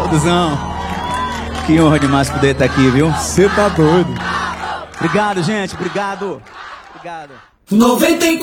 Duzão, que honra demais poder estar aqui, viu? Você tá doido. Obrigado, gente, obrigado. 94